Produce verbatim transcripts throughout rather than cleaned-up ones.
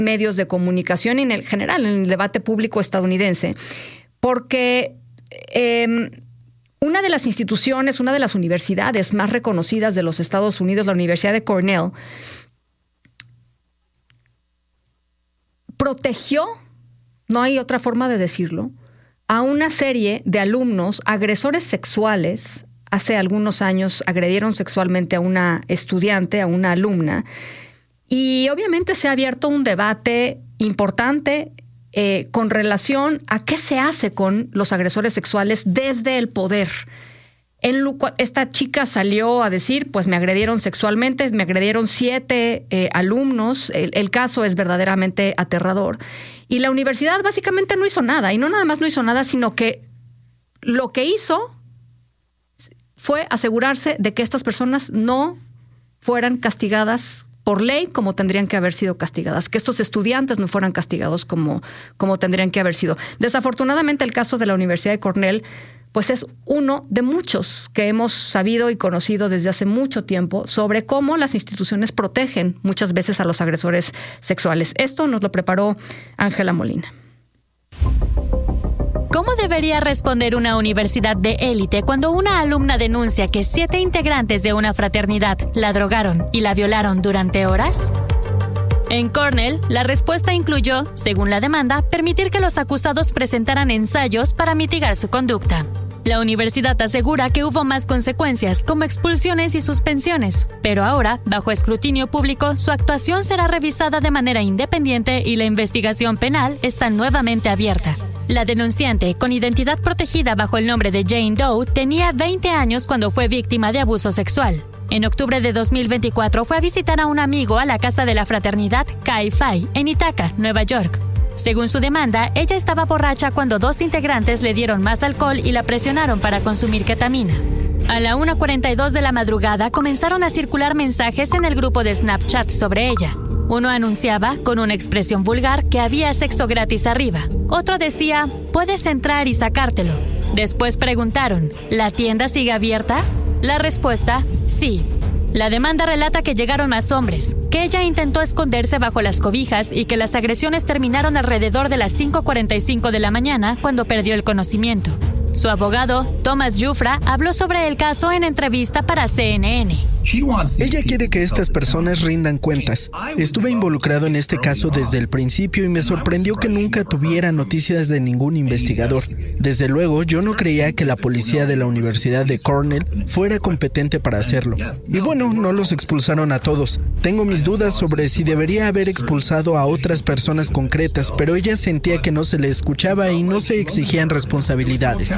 medios de comunicación y en el general en el debate público estadounidense, porque eh, una de las instituciones, una de las universidades más reconocidas de los Estados Unidos, la Universidad de Cornell, protegió, no hay otra forma de decirlo, a una serie de alumnos agresores sexuales. Hace algunos años agredieron sexualmente a una estudiante, a una alumna, y obviamente se ha abierto un debate importante eh, con relación a qué se hace con los agresores sexuales desde el poder. En lo cual, esta chica salió a decir, pues me agredieron sexualmente, me agredieron siete eh, alumnos, el, el caso es verdaderamente aterrador. Y la universidad básicamente no hizo nada, y no nada más no hizo nada, sino que lo que hizo fue asegurarse de que estas personas no fueran castigadas por ley como tendrían que haber sido castigadas, que estos estudiantes no fueran castigados como, como tendrían que haber sido. Desafortunadamente, el caso de la Universidad de Cornell pues es uno de muchos que hemos sabido y conocido desde hace mucho tiempo sobre cómo las instituciones protegen muchas veces a los agresores sexuales. Esto nos lo preparó Ángela Molina. ¿Cómo debería responder una universidad de élite cuando una alumna denuncia que siete integrantes de una fraternidad la drogaron y la violaron durante horas? En Cornell, la respuesta incluyó, según la demanda, permitir que los acusados presentaran ensayos para mitigar su conducta. La universidad asegura que hubo más consecuencias, como expulsiones y suspensiones, pero ahora, bajo escrutinio público, su actuación será revisada de manera independiente y la investigación penal está nuevamente abierta. La denunciante, con identidad protegida bajo el nombre de Jane Doe, tenía veinte años cuando fue víctima de abuso sexual. En octubre de dos mil veinticuatro fue a visitar a un amigo a la casa de la fraternidad Chi Phi en Ithaca, Nueva York. Según su demanda, ella estaba borracha cuando dos integrantes le dieron más alcohol y la presionaron para consumir ketamina. A la una cuarenta y dos de la madrugada comenzaron a circular mensajes en el grupo de Snapchat sobre ella. Uno anunciaba, con una expresión vulgar, que había sexo gratis arriba. Otro decía, puedes entrar y sacártelo. Después preguntaron, ¿la tienda sigue abierta? La respuesta, sí. La demanda relata que llegaron más hombres, que ella intentó esconderse bajo las cobijas y que las agresiones terminaron alrededor de las cinco cuarenta y cinco de la mañana cuando perdió el conocimiento. Su abogado, Thomas Jufra, habló sobre el caso en entrevista para C N N. Ella quiere que estas personas rindan cuentas. Estuve involucrado en este caso desde el principio y me sorprendió que nunca tuviera noticias de ningún investigador. Desde luego, yo no creía que la policía de la Universidad de Cornell fuera competente para hacerlo. Y bueno, no los expulsaron a todos. Tengo mis dudas sobre si debería haber expulsado a otras personas concretas, pero ella sentía que no se le escuchaba y no se exigían responsabilidades.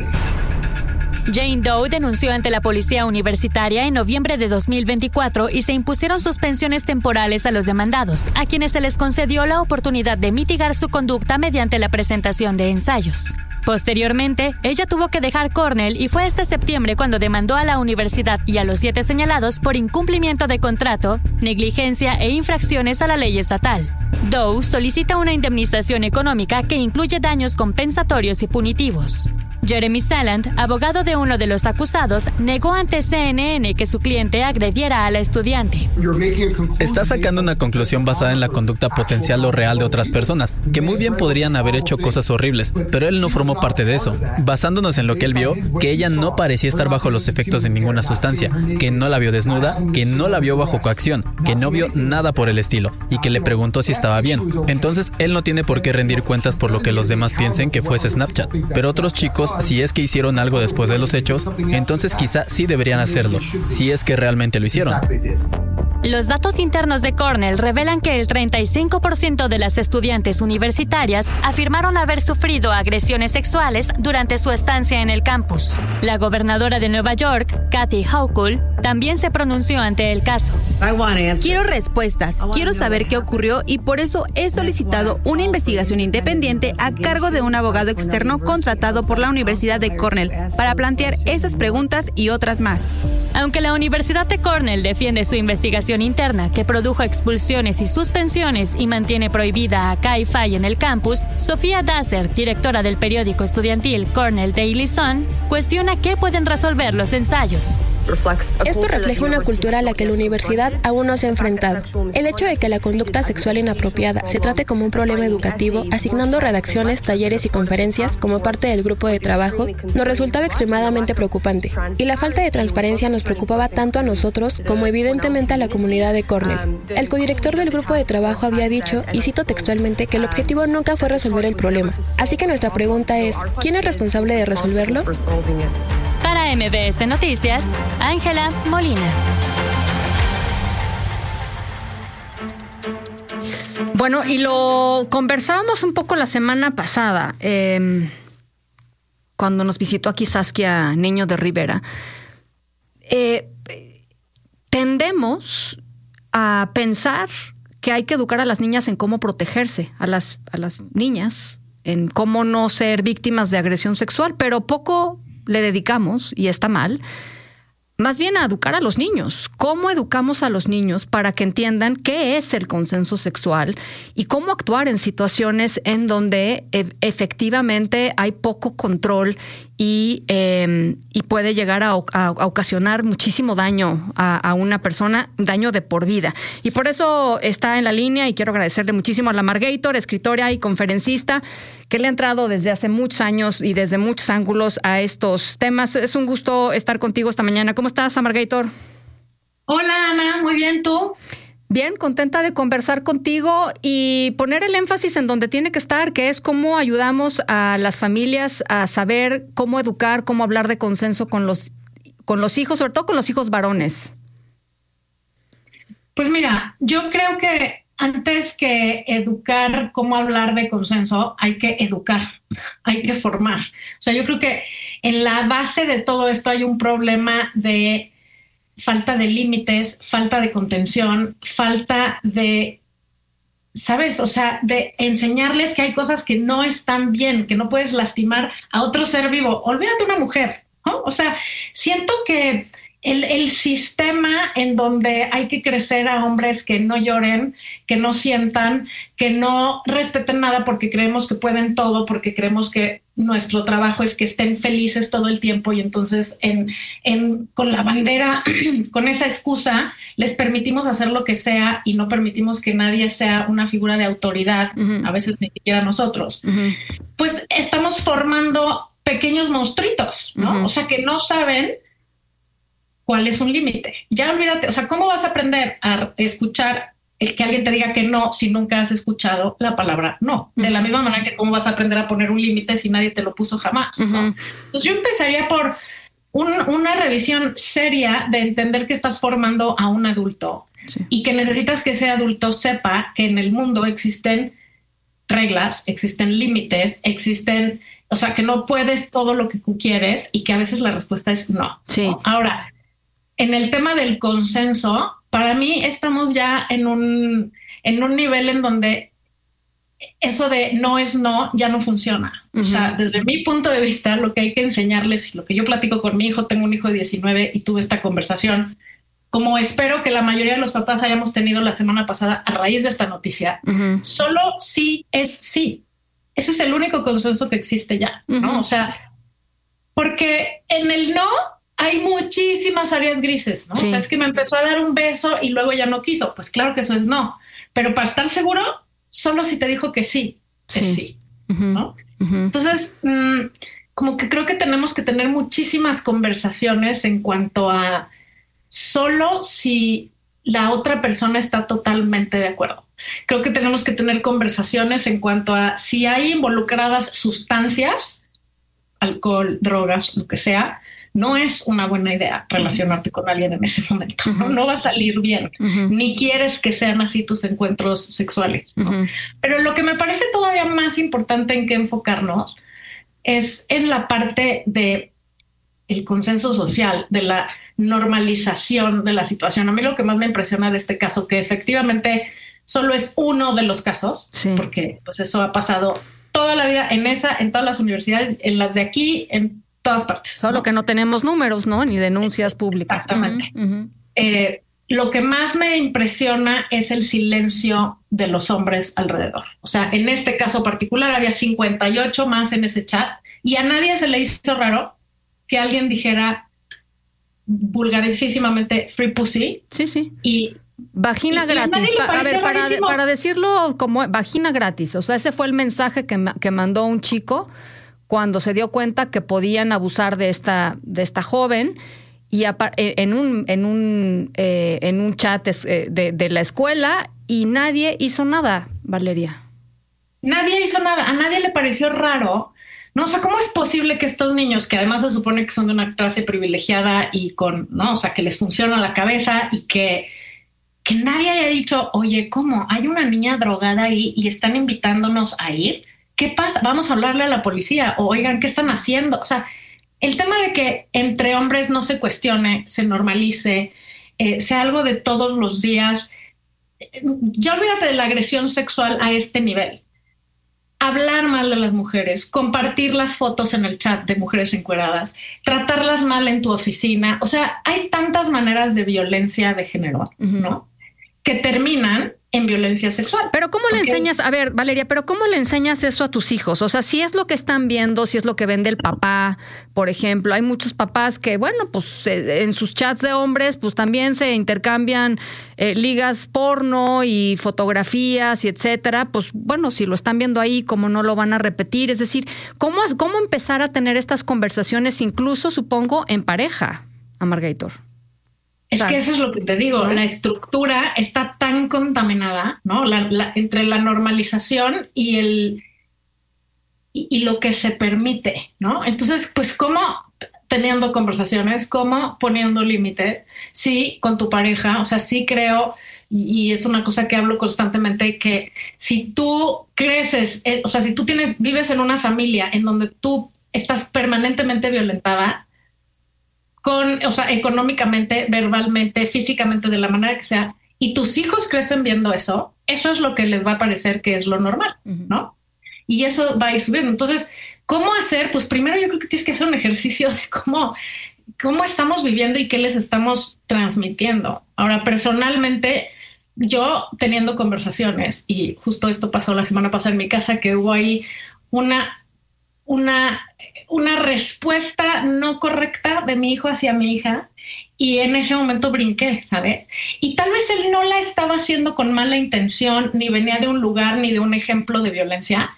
Jane Doe denunció ante la policía universitaria en noviembre de dos mil veinticuatro y se impusieron suspensiones temporales a los demandados, a quienes se les concedió la oportunidad de mitigar su conducta mediante la presentación de ensayos. Posteriormente, ella tuvo que dejar Cornell y fue este septiembre cuando demandó a la universidad y a los siete señalados por incumplimiento de contrato, negligencia e infracciones a la ley estatal. Doe solicita una indemnización económica que incluye daños compensatorios y punitivos. Jeremy Saland, abogado de uno de los acusados, negó ante C N N que su cliente agrediera a la estudiante. Está sacando una conclusión basada en la conducta potencial o real de otras personas, que muy bien podrían haber hecho cosas horribles, pero él no formó parte de eso. Basándonos en lo que él vio, que ella no parecía estar bajo los efectos de ninguna sustancia, que no la vio desnuda, que no la vio bajo coacción, que no vio nada por el estilo, y que le preguntó si estaba bien. Entonces, él no tiene por qué rendir cuentas por lo que los demás piensen que fuese Snapchat. Pero otros chicos, si es que hicieron algo después de los hechos, entonces quizá sí deberían hacerlo, si es que realmente lo hicieron. Los datos internos de Cornell revelan que el treinta y cinco por ciento de las estudiantes universitarias afirmaron haber sufrido agresiones sexuales durante su estancia en el campus. La gobernadora de Nueva York, Kathy Hochul, también se pronunció ante el caso. Quiero respuestas, quiero saber qué ocurrió y por eso he solicitado una investigación independiente a cargo de un abogado externo contratado por la Universidad de Cornell para plantear esas preguntas y otras más. Aunque la Universidad de Cornell defiende su investigación interna que produjo expulsiones y suspensiones y mantiene prohibida a Chi Phi en el campus, Sofía Dasser, directora del periódico estudiantil Cornell Daily Sun, cuestiona qué pueden resolver los ensayos. Esto refleja una cultura a la que la universidad aún no se ha enfrentado. El hecho de que la conducta sexual inapropiada se trate como un problema educativo, asignando redacciones, talleres y conferencias como parte del grupo de trabajo, nos resultaba extremadamente preocupante. Y la falta de transparencia nos preocupaba tanto a nosotros como evidentemente a la comunidad de Cornell. El codirector del grupo de trabajo había dicho, y cito textualmente, que el objetivo nunca fue resolver el problema. Así que nuestra pregunta es, ¿quién es responsable de resolverlo? Para M B S Noticias, Ángela Molina. Bueno, y lo conversábamos un poco la semana pasada, eh, cuando nos visitó aquí Saskia Niño de Rivera. Eh, tendemos a pensar que hay que educar a las niñas en cómo protegerse, a las, a las niñas, en cómo no ser víctimas de agresión sexual, pero poco le dedicamos, y está mal, más bien a educar a los niños. ¿Cómo educamos a los niños para que entiendan qué es el consenso sexual y cómo actuar en situaciones en donde e- efectivamente hay poco control y, eh, y puede llegar a, a, a ocasionar muchísimo daño a, a una persona, daño de por vida? Y por eso está en la línea, y quiero agradecerle muchísimo a la Margator, escritora y conferencista, que le ha entrado desde hace muchos años y desde muchos ángulos a estos temas. Es un gusto estar contigo esta mañana. ¿Cómo estás, Margator? Hola, Ana. Muy bien, ¿tú? Bien, contenta de conversar contigo y poner el énfasis en donde tiene que estar, que es cómo ayudamos a las familias a saber cómo educar, cómo hablar de consenso con los, con los hijos, sobre todo con los hijos varones. Pues mira, yo creo que antes que educar cómo hablar de consenso, hay que educar, hay que formar. O sea, yo creo que en la base de todo esto hay un problema de falta de límites, falta de contención, falta de, ¿sabes? O sea, de enseñarles que hay cosas que no están bien, que no puedes lastimar a otro ser vivo. Olvídate una mujer, ¿no? O sea, siento que el, el sistema en donde hay que crecer a hombres que no lloren, que no sientan, que no respeten nada porque creemos que pueden todo, porque creemos que nuestro trabajo es que estén felices todo el tiempo, y entonces en, en, con la bandera, con esa excusa, les permitimos hacer lo que sea y no permitimos que nadie sea una figura de autoridad, uh-huh. a veces ni siquiera nosotros. Uh-huh. Pues estamos formando pequeños monstruitos, ¿no? Uh-huh. O sea, que no saben cuál es un límite. Ya olvídate, o sea, ¿cómo vas a aprender a escuchar el que alguien te diga que no si nunca has escuchado la palabra no? Uh-huh. De la misma manera que cómo vas a aprender a poner un límite si nadie te lo puso jamás, uh-huh. ¿no? Entonces yo empezaría por un, una revisión seria de entender que estás formando a un adulto, sí. y que necesitas que ese adulto sepa que en el mundo existen reglas, existen límites, existen, o sea, que no puedes todo lo que tú quieres y que a veces la respuesta es no. Sí. ¿no? Ahora, en el tema del consenso, para mí estamos ya en un, en un nivel en donde eso de no es no ya no funciona. Uh-huh. O sea, desde mi punto de vista, lo que hay que enseñarles, y lo que yo platico con mi hijo, tengo un hijo de diecinueve y tuve esta conversación, como espero que la mayoría de los papás hayamos tenido la semana pasada a raíz de esta noticia, uh-huh. solo sí es sí. Ese es el único consenso que existe ya, uh-huh. ¿no? O sea, porque en el no hay muchísimas áreas grises, ¿no? Sí. O sea, es que me empezó a dar un beso y luego ya no quiso. Pues claro que eso es no. Pero para estar seguro, solo si te dijo que sí, sí. es sí, uh-huh. ¿no? Uh-huh. Entonces, mmm, como que creo que tenemos que tener muchísimas conversaciones en cuanto a solo si la otra persona está totalmente de acuerdo. Creo que tenemos que tener conversaciones en cuanto a si hay involucradas sustancias, alcohol, drogas, lo que sea. No es una buena idea relacionarte uh-huh. con alguien en ese momento. Uh-huh. No va a salir bien. Uh-huh. Ni quieres que sean así tus encuentros sexuales, ¿no? Uh-huh. Pero lo que me parece todavía más importante en qué enfocarnos es en la parte de el consenso social, de la normalización de la situación. A mí lo que más me impresiona de este caso, que efectivamente solo es uno de los casos, sí. porque pues eso ha pasado toda la vida en esa, en todas las universidades, en las de aquí, en todas partes. Solo ¿no? que no tenemos números, ¿no? Ni denuncias públicas. Exactamente. Uh-huh, uh-huh. Eh, lo que más me impresiona es el silencio de los hombres alrededor. O sea, en este caso particular había cincuenta y ocho más en ese chat y a nadie se le hizo raro que alguien dijera vulgarísimamente free pussy. Sí, sí. Y vagina y, gratis. Y pa, a ver, para, para decirlo como vagina gratis. O sea, ese fue el mensaje que, que mandó un chico cuando se dio cuenta que podían abusar de esta, de esta joven. Y en un, en un, eh, en un chat de, de la escuela, y nadie hizo nada, Valeria. Nadie hizo nada. A nadie le pareció raro. No, o sea, ¿cómo es posible que estos niños, que además se supone que son de una clase privilegiada y con, no, o sea, que les funciona la cabeza y que, que nadie haya dicho, oye, ¿cómo? Hay una niña drogada ahí y están invitándonos a ir. ¿Qué pasa? Vamos a hablarle a la policía. O oigan, ¿qué están haciendo? O sea, el tema de que entre hombres no se cuestione, se normalice, eh, sea algo de todos los días. Ya olvídate de la agresión sexual a este nivel. Hablar mal de las mujeres, compartir las fotos en el chat de mujeres encueradas, tratarlas mal en tu oficina. O sea, hay tantas maneras de violencia de género, uh-huh. ¿no? Que terminan en violencia sexual. Pero ¿cómo le enseñas? A ver, Valeria, pero ¿cómo le enseñas eso a tus hijos? O sea, si es lo que están viendo, si es lo que vende el papá, por ejemplo. Hay muchos papás que, bueno, pues eh, en sus chats de hombres, pues también se intercambian eh, ligas porno y fotografías y etcétera. Pues bueno, si lo están viendo ahí, ¿cómo no lo van a repetir? Es decir, ¿cómo, cómo empezar a tener estas conversaciones, incluso, supongo, en pareja, Amargator? Es que eso es lo que te digo, la estructura está tan contaminada, ¿no? La, la, entre la normalización y el y, y lo que se permite, ¿no? Entonces, pues, ¿cómo teniendo conversaciones, cómo poniendo límites? Sí, con tu pareja, o sea, sí creo, y, y es una cosa que hablo constantemente, que si tú creces, eh, o sea, si tú tienes, vives en una familia en donde tú estás permanentemente violentada, con, o sea, económicamente, verbalmente, físicamente, de la manera que sea, y tus hijos crecen viendo eso, eso es lo que les va a parecer que es lo normal, uh-huh. ¿no? Y eso va a ir subiendo. Entonces, ¿cómo hacer? Pues primero yo creo que tienes que hacer un ejercicio de cómo, cómo estamos viviendo y qué les estamos transmitiendo. Ahora, personalmente, yo teniendo conversaciones, y justo esto pasó la semana pasada en mi casa, que hubo ahí una, una una respuesta no correcta de mi hijo hacia mi hija, y en ese momento brinqué, ¿sabes? Y tal vez él no la estaba haciendo con mala intención, ni venía de un lugar, ni de un ejemplo de violencia,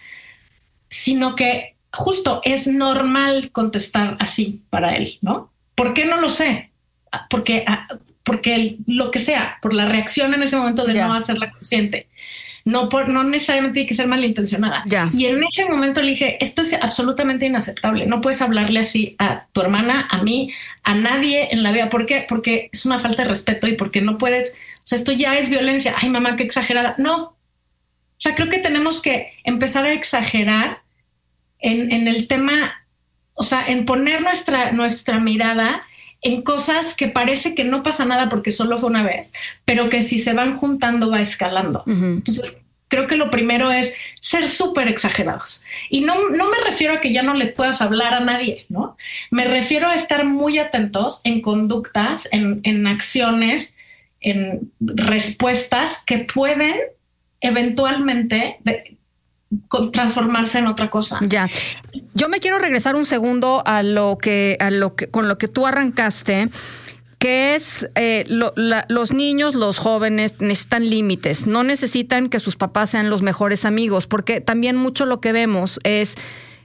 sino que justo es normal contestar así para él, ¿no? ¿Por qué? No lo sé. Porque, porque el, lo que sea, por la reacción en ese momento de yeah. no hacerla consciente. No, por, no necesariamente tiene que ser malintencionada. Ya. Y en ese momento le dije, esto es absolutamente inaceptable. No puedes hablarle así a tu hermana, a mí, a nadie en la vida. ¿Por qué? Porque es una falta de respeto y porque no puedes... O sea, esto ya es violencia. Ay, mamá, qué exagerada. No. O sea, creo que tenemos que empezar a exagerar en, en el tema, o sea, en poner nuestra, nuestra mirada en cosas que parece que no pasa nada porque solo fue una vez, pero que si se van juntando va escalando. Uh-huh. Entonces, creo que lo primero es ser súper exagerados. Y no, no me refiero a que ya no les puedas hablar a nadie, ¿no? Me refiero a estar muy atentos en conductas, en, en acciones, en respuestas que pueden eventualmente de, transformarse en otra cosa. Ya. Yo me quiero regresar un segundo a lo que, a lo que, con lo que tú arrancaste, que es eh, lo, la, los niños, los jóvenes necesitan límites, no necesitan que sus papás sean los mejores amigos, porque también mucho lo que vemos es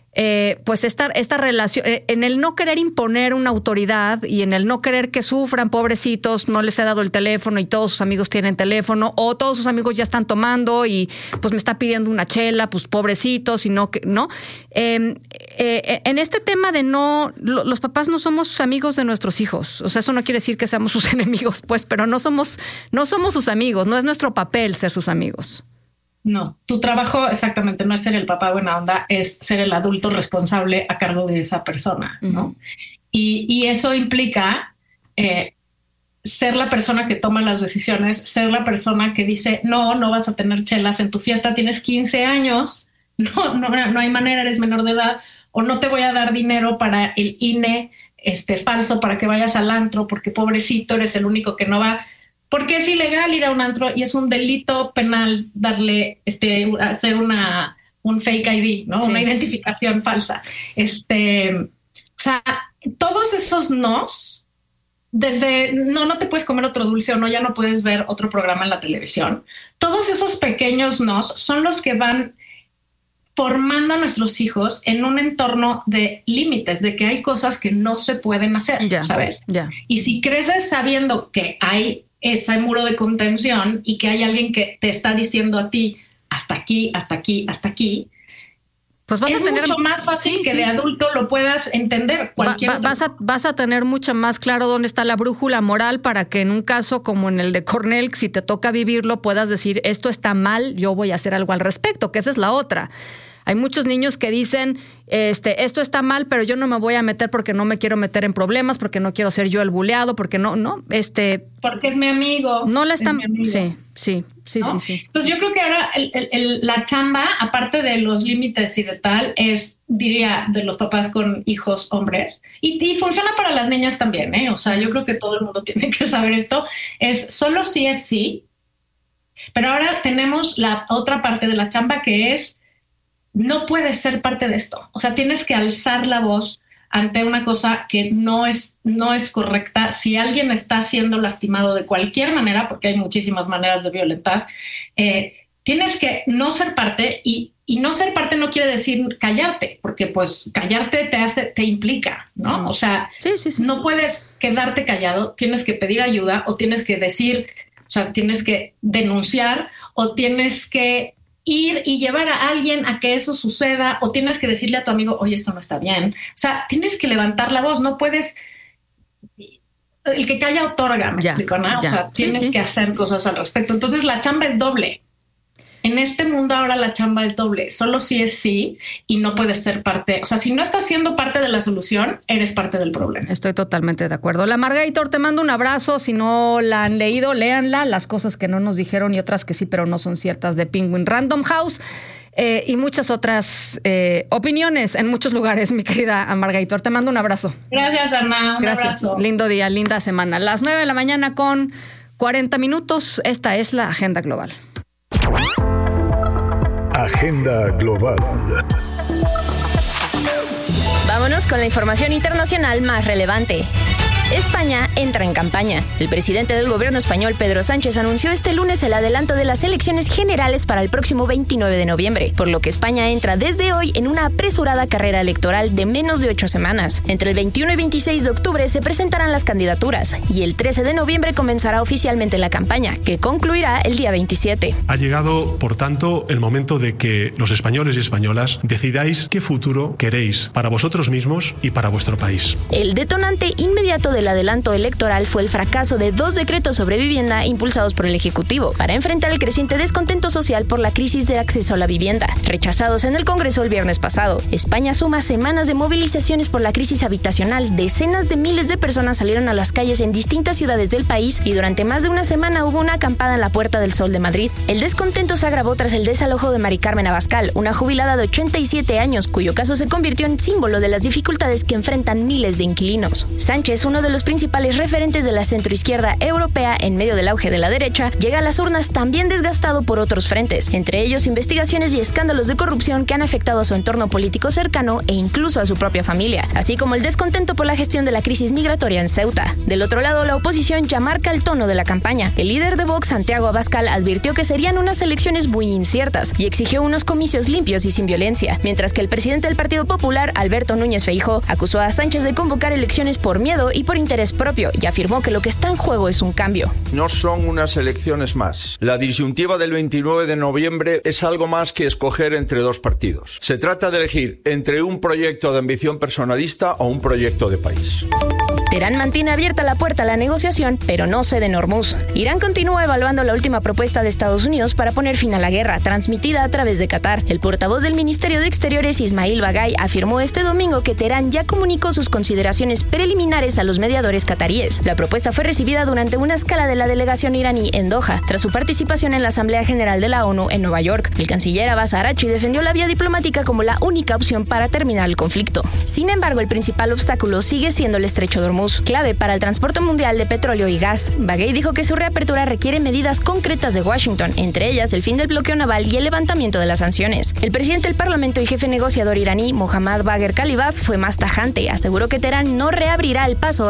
Eh, pues esta, esta relación, eh, en el no querer imponer una autoridad y en el no querer que sufran, pobrecitos, no les he dado el teléfono y todos sus amigos tienen teléfono, o todos sus amigos ya están tomando y pues me está pidiendo una chela, pues pobrecitos, y no, que no. Eh, eh, en este tema de no, lo, los papás no somos amigos de nuestros hijos, o sea, eso no quiere decir que seamos sus enemigos, pues, pero no somos, no somos sus amigos, no es nuestro papel ser sus amigos. No, tu trabajo exactamente no es ser el papá buena onda, es ser el adulto responsable a cargo de esa persona, ¿no? Uh-huh. Y, y eso implica eh, ser la persona que toma las decisiones, ser la persona que dice, no, no vas a tener chelas en tu fiesta, tienes quince años, no, no, no hay manera, eres menor de edad, o no te voy a dar dinero para el I N E este, falso para que vayas al antro, porque pobrecito, eres el único que no va. Porque es ilegal ir a un antro y es un delito penal darle, este, hacer una, un fake I D, ¿no? Sí. Una identificación falsa. Este, o sea, todos esos nos desde no, no te puedes comer otro dulce o no, ya no puedes ver otro programa en la televisión. Todos esos pequeños nos son los que van formando a nuestros hijos en un entorno de límites, de que hay cosas que no se pueden hacer, ya, ¿sabes? Ya. Y si creces sabiendo que hay ese muro de contención y que hay alguien que te está diciendo a ti hasta aquí, hasta aquí, hasta aquí, pues vas es a tener mucho más fácil sí, que sí. de adulto lo puedas entender. Cualquier va, va, vas, a, vas a tener mucho más claro dónde está la brújula moral para que en un caso como en el de Cornell, si te toca vivirlo, puedas decir esto está mal, yo voy a hacer algo al respecto, que esa es la otra. Hay muchos niños que dicen, este, esto está mal, pero yo no me voy a meter porque no me quiero meter en problemas, porque no quiero ser yo el buleado, porque no, no, este... Porque es mi amigo. No la están... Sí, sí, sí, ¿no? sí, sí. Pues yo creo que ahora el, el, el, la chamba, aparte de los límites y de tal, es, diría, de los papás con hijos hombres. Y, y funciona para las niñas también, ¿eh? O sea, yo creo que todo el mundo tiene que saber esto. Es solo sí es sí. Pero ahora tenemos la otra parte de la chamba que es no puedes ser parte de esto. O sea, tienes que alzar la voz ante una cosa que no es, no es correcta. Si alguien está siendo lastimado de cualquier manera, porque hay muchísimas maneras de violentar, eh, tienes que no ser parte y, y no ser parte no quiere decir callarte, porque pues callarte te hace, te implica, ¿no? O sea, sí, sí, sí. no puedes quedarte callado, tienes que pedir ayuda o tienes que decir, o sea, tienes que denunciar o tienes que ir y llevar a alguien a que eso suceda o tienes que decirle a tu amigo, oye, esto no está bien. O sea, tienes que levantar la voz, no puedes... El que calla otorga, me ya, explico, ¿no? Ya. O sea, Sí, tienes sí. que hacer cosas al respecto. Entonces la chamba es doble. En este mundo ahora la chamba es doble. Solo sí es sí y no puedes ser parte. O sea, si no estás siendo parte de la solución, eres parte del problema. Estoy totalmente de acuerdo. La Margator, te mando un abrazo. Si no la han leído, léanla. Las cosas que no nos dijeron y otras que sí, pero no son ciertas, de Penguin Random House. Eh, y muchas otras eh, opiniones en muchos lugares, mi querida Margator. Te mando un abrazo. Gracias, Ana. Un Gracias. abrazo. Lindo día, linda semana. Las nueve de la mañana con cuarenta minutos. Esta es la Agenda Global. Agenda Global. Vámonos con la información internacional más relevante. España entra en campaña. El presidente del gobierno español, Pedro Sánchez, anunció este lunes el adelanto de las elecciones generales para el próximo veintinueve de noviembre, por lo que España entra desde hoy en una apresurada carrera electoral de menos de ocho semanas. Entre el veintiuno y veintiséis de octubre se presentarán las candidaturas y el trece de noviembre comenzará oficialmente la campaña, que concluirá el día veintisiete. Ha llegado, por tanto, el momento de que los españoles y españolas decidáis qué futuro queréis para vosotros mismos y para vuestro país. El detonante inmediato del adelanto electoral fue el fracaso de dos decretos sobre vivienda impulsados por el Ejecutivo para enfrentar el creciente descontento social por la crisis de acceso a la vivienda, rechazados en el Congreso el viernes pasado. España suma semanas de movilizaciones por la crisis habitacional. Decenas de miles de personas salieron a las calles en distintas ciudades del país y durante más de una semana hubo una acampada en la Puerta del Sol de Madrid. El descontento se agravó tras el desalojo de Mari Carmen Abascal, una jubilada de ochenta y siete años, cuyo caso se convirtió en símbolo de las dificultades que enfrentan miles de inquilinos. Sánchez, uno de los principales referentes de la centroizquierda europea en medio del auge de la derecha, llega a las urnas también desgastado por otros frentes, entre ellos investigaciones y escándalos de corrupción que han afectado a su entorno político cercano e incluso a su propia familia, así como el descontento por la gestión de la crisis migratoria en Ceuta. Del otro lado, la oposición ya marca el tono de la campaña. El líder de Vox, Santiago Abascal, advirtió que serían unas elecciones muy inciertas y exigió unos comicios limpios y sin violencia, mientras que el presidente del Partido Popular, Alberto Núñez Feijóo, acusó a Sánchez de convocar elecciones por miedo y por interés propio y afirmó que lo que está en juego es un cambio. No son unas elecciones más. La disyuntiva del veintinueve de noviembre es algo más que escoger entre dos partidos. Se trata de elegir entre un proyecto de ambición personalista o un proyecto de país. Teherán mantiene abierta la puerta a la negociación, pero no cede en Hormuz. Irán continúa evaluando la última propuesta de Estados Unidos para poner fin a la guerra, transmitida a través de Qatar. El portavoz del Ministerio de Exteriores, Ismail Bagay, afirmó este domingo que Teherán ya comunicó sus consideraciones preliminares a los mediadores cataríes. La propuesta fue recibida durante una escala de la delegación iraní en Doha, tras su participación en la Asamblea General de la ONU en Nueva York. El canciller Abbas Araghchi defendió la vía diplomática como la única opción para terminar el conflicto. Sin embargo, el principal obstáculo sigue siendo el estrecho de Hormuz, clave para el transporte mundial de petróleo y gas. Bagay dijo que su reapertura requiere medidas concretas de Washington, entre ellas el fin del bloqueo naval y el levantamiento de las sanciones. El presidente del Parlamento y jefe negociador iraní, Mohammad Bagher Khalibaf, fue más tajante. Aseguró que Teherán no reabrirá el paso hasta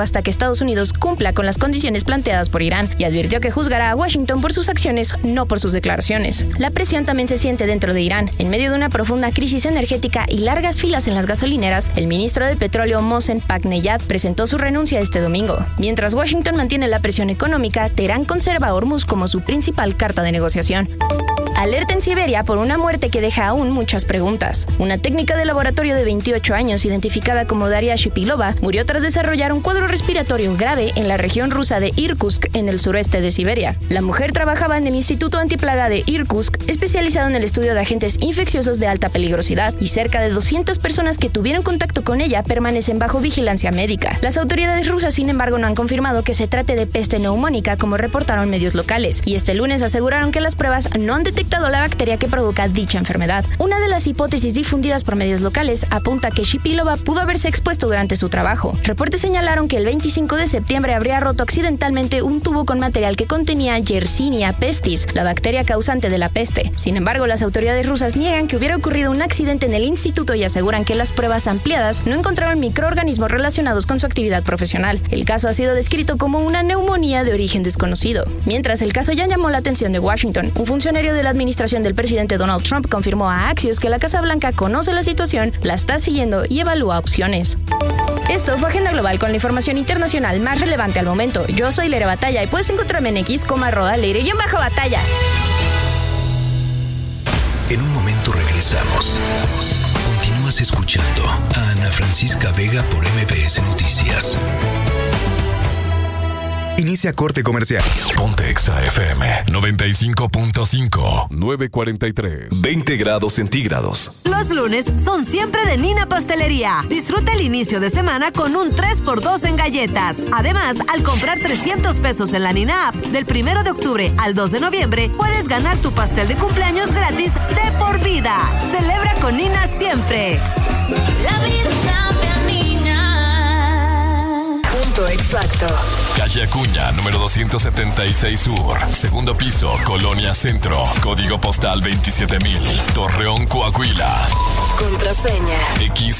hasta que Estados Unidos cumpla con las condiciones planteadas por Irán y advirtió que juzgará a Washington por sus acciones, no por sus declaraciones. La presión también se siente dentro de Irán. En medio de una profunda crisis energética y largas filas en las gasolineras, el ministro de Petróleo Mohsen Pakneyad presentó su renuncia este domingo. Mientras Washington mantiene la presión económica, Teherán conserva a Hormuz como su principal carta de negociación. Alerta en Siberia por una muerte que deja aún muchas preguntas. Una técnica de laboratorio de veintiocho años, identificada como Daria Shipilova, murió tras desarrollar un cuadro respiratorio grave en la región rusa de Irkutsk, en el sureste de Siberia. La mujer trabajaba en el Instituto Antiplaga de Irkutsk, especializado en el estudio de agentes infecciosos de alta peligrosidad, y cerca de doscientas personas que tuvieron contacto con ella permanecen bajo vigilancia médica. Las autoridades rusas, sin embargo, no han confirmado que se trate de peste neumónica, como reportaron medios locales, y este lunes aseguraron que las pruebas no han detectado la bacteria que provoca dicha enfermedad. Una de las hipótesis difundidas por medios locales apunta que Shipilova pudo haberse expuesto durante su trabajo. Reportes señalaron que el veinticinco de septiembre habría roto accidentalmente un tubo con material que contenía Yersinia pestis, la bacteria causante de la peste. Sin embargo, las autoridades rusas niegan que hubiera ocurrido un accidente en el instituto y aseguran que las pruebas ampliadas no encontraron microorganismos relacionados con su actividad profesional. El caso ha sido descrito como una neumonía de origen desconocido. Mientras, el caso ya llamó la atención de Washington. Un funcionario de la administración del presidente Donald Trump confirmó a Axios que la Casa Blanca conoce la situación, la está siguiendo y evalúa opciones. Esto fue Agenda Global con la información internacional más relevante al momento. Yo soy Leire Batalla y puedes encontrarme en X como arroba Leire-Batalla. En un momento regresamos. Continúas escuchando a Ana Francisca Vega por M B S Noticias. Inicia corte comercial. Ponte Exa F M noventa y cinco punto cinco. nueve cuarenta y tres. veinte grados centígrados. Los lunes son siempre de Nina Pastelería. Disfruta el inicio de semana con un tres por dos en galletas. Además, al comprar trescientos pesos en la Nina App, del primero de octubre al dos de noviembre, puedes ganar tu pastel de cumpleaños gratis de por vida. Celebra con Nina siempre. La vida cambia, niña. Punto exacto. Calle Acuña, número doscientos setenta y seis Sur. Segundo piso, Colonia Centro. Código postal veintisiete mil. Torreón, Coahuila. Contraseña. X